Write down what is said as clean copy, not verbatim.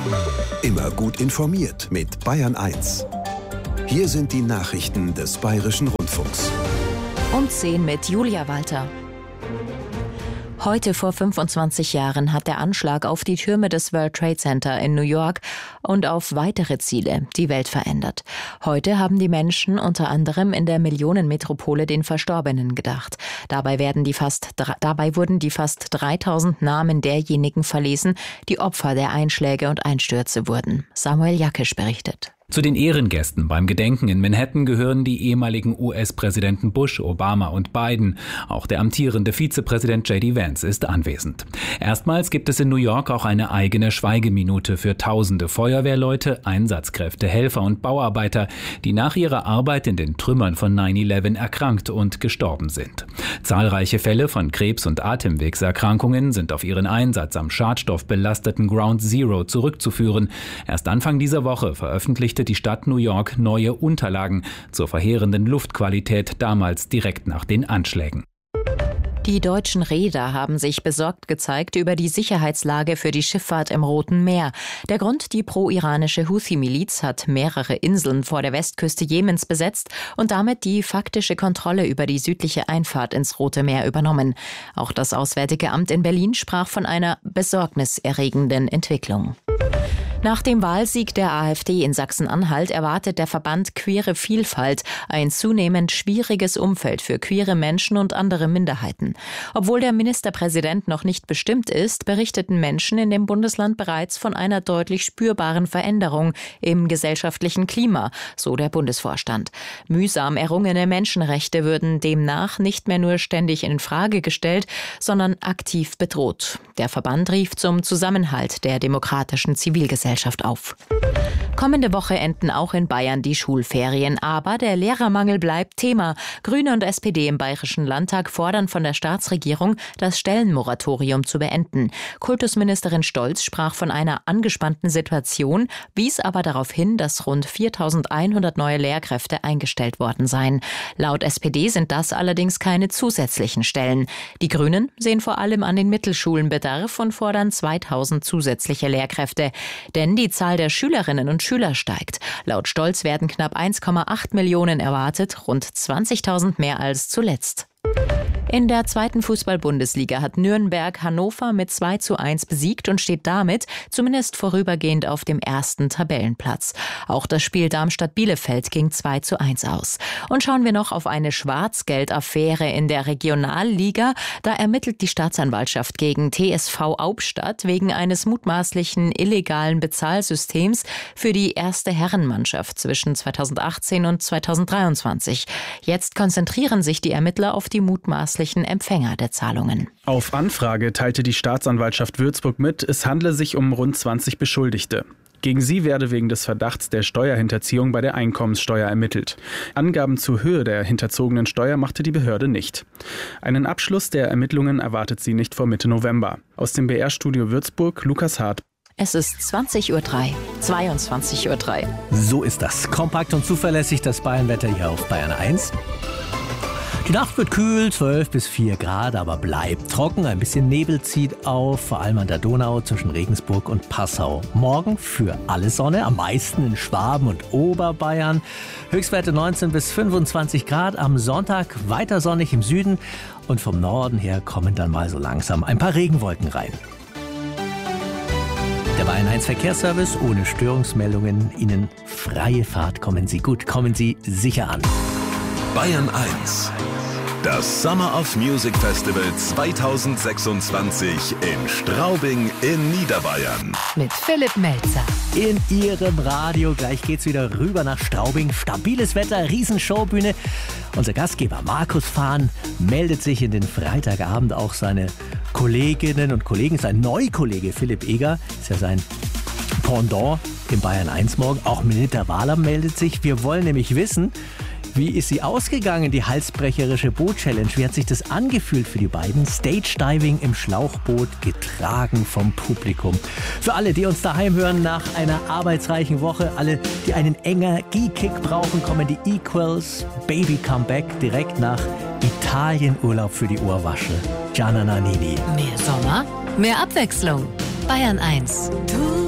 Immer gut informiert mit Bayern 1. Hier sind die Nachrichten des Bayerischen Rundfunks. Um 10 mit Julia Walter. Heute vor 25 Jahren hat der Anschlag auf die Türme des World Trade Center in New York und auf weitere Ziele die Welt verändert. Heute haben die Menschen unter anderem in der Millionenmetropole den Verstorbenen gedacht. Dabei wurden die fast 3000 Namen derjenigen verlesen, die Opfer der Einschläge und Einstürze wurden. Samuel Jakisch berichtet. Zu den Ehrengästen beim Gedenken in Manhattan gehören die ehemaligen US-Präsidenten Bush, Obama und Biden. Auch der amtierende Vizepräsident J.D. Vance ist anwesend. Erstmals gibt es in New York auch eine eigene Schweigeminute für tausende Feuerwehrleute, Einsatzkräfte, Helfer und Bauarbeiter, die nach ihrer Arbeit in den Trümmern von 9/11 erkrankt und gestorben sind. Zahlreiche Fälle von Krebs- und Atemwegserkrankungen sind auf ihren Einsatz am schadstoffbelasteten Ground Zero zurückzuführen. Erst Anfang dieser Woche veröffentlichte die Stadt New York neue Unterlagen zur verheerenden Luftqualität damals direkt nach den Anschlägen. Die deutschen Reeder haben sich besorgt gezeigt über die Sicherheitslage für die Schifffahrt im Roten Meer. Der Grund: die pro-iranische Houthi-Miliz hat mehrere Inseln vor der Westküste Jemens besetzt und damit die faktische Kontrolle über die südliche Einfahrt ins Rote Meer übernommen. Auch das Auswärtige Amt in Berlin sprach von einer besorgniserregenden Entwicklung. Nach dem Wahlsieg der AfD in Sachsen-Anhalt erwartet der Verband Queere Vielfalt ein zunehmend schwieriges Umfeld für queere Menschen und andere Minderheiten. Obwohl der Ministerpräsident noch nicht bestimmt ist, berichteten Menschen in dem Bundesland bereits von einer deutlich spürbaren Veränderung im gesellschaftlichen Klima, so der Bundesvorstand. Mühsam errungene Menschenrechte würden demnach nicht mehr nur ständig in Frage gestellt, sondern aktiv bedroht. Der Verband rief zum Zusammenhalt der demokratischen Zivilgesellschaft auf. Kommende Woche enden auch in Bayern die Schulferien, aber der Lehrermangel bleibt Thema. Grüne und SPD im Bayerischen Landtag fordern von der Staatsregierung, das Stellenmoratorium zu beenden. Kultusministerin Stolz sprach von einer angespannten Situation, wies aber darauf hin, dass rund 4.100 neue Lehrkräfte eingestellt worden seien. Laut SPD sind das allerdings keine zusätzlichen Stellen. Die Grünen sehen vor allem an den Mittelschulen Bedarf und fordern 2.000 zusätzliche Lehrkräfte. Denn die Zahl der Schülerinnen und Schüler steigt. Laut Stolz werden knapp 1,8 Millionen erwartet, rund 20.000 mehr als zuletzt. In der zweiten Fußball-Bundesliga hat Nürnberg Hannover mit 2:1 besiegt und steht damit zumindest vorübergehend auf dem ersten Tabellenplatz. Auch das Spiel Darmstadt-Bielefeld ging 2:1 aus. Und schauen wir noch auf eine Schwarzgeldaffäre in der Regionalliga. Da ermittelt die Staatsanwaltschaft gegen TSV Aubstadt wegen eines mutmaßlichen illegalen Bezahlsystems für die erste Herrenmannschaft zwischen 2018 und 2023. Jetzt konzentrieren sich die Ermittler auf die mutmaßlichen Empfänger der Zahlungen. Auf Anfrage teilte die Staatsanwaltschaft Würzburg mit, es handle sich um rund 20 Beschuldigte. Gegen sie werde wegen des Verdachts der Steuerhinterziehung bei der Einkommenssteuer ermittelt. Angaben zur Höhe der hinterzogenen Steuer machte die Behörde nicht. Einen Abschluss der Ermittlungen erwartet sie nicht vor Mitte November. Aus dem BR-Studio Würzburg, Lukas Hart. Es ist 20:03 Uhr, 22:03 Uhr. So ist das. Kompakt und zuverlässig das Bayernwetter hier auf Bayern 1. Die Nacht wird kühl, 12 bis 4 Grad, aber bleibt trocken. Ein bisschen Nebel zieht auf, vor allem an der Donau zwischen Regensburg und Passau. Morgen für alle Sonne, am meisten in Schwaben und Oberbayern. Höchstwerte 19 bis 25 Grad. Am Sonntag weiter sonnig im Süden und vom Norden her kommen dann mal so langsam ein paar Regenwolken rein. Der Bayern 1 Verkehrsservice ohne Störungsmeldungen. Ihnen freie Fahrt. Kommen Sie gut, kommen Sie sicher an. Bayern 1. Das Summer of Music Festival 2026 in Straubing in Niederbayern. Mit Philipp Melzer. In Ihrem Radio. Gleich geht's wieder rüber nach Straubing. Stabiles Wetter, Riesenshowbühne. Unser Gastgeber Markus Fahn meldet sich in den Freitagabend. Auch seine Kolleginnen und Kollegen, sein Neukollege Philipp Eger, ist ja sein Pendant im Bayern 1 morgen. Auch Melinda Wahler meldet sich. Wir wollen nämlich wissen, wie ist sie ausgegangen, die halsbrecherische Boot-Challenge? Wie hat sich das angefühlt für die beiden? Stage-Diving im Schlauchboot, getragen vom Publikum. Für alle, die uns daheim hören nach einer arbeitsreichen Woche, alle, die einen Energiekick brauchen, kommen die Equals Baby Comeback direkt nach Italienurlaub für die Ohrwasche. Gianna Nannini. Mehr Sommer, mehr Abwechslung. Bayern 1.